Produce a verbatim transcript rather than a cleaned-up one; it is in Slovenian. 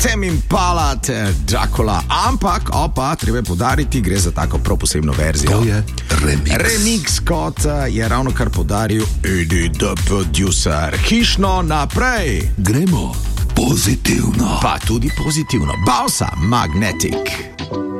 Tame Impala ter Dracula, ampak opa, treba podariti, gre za tako prav posebno verzijo. To je remix. Remix, kot je ravno kar podaril Eddie the Producer. Hišno naprej. Gremo pozitivno. Pa tudi pozitivno. Bausa Magnetic.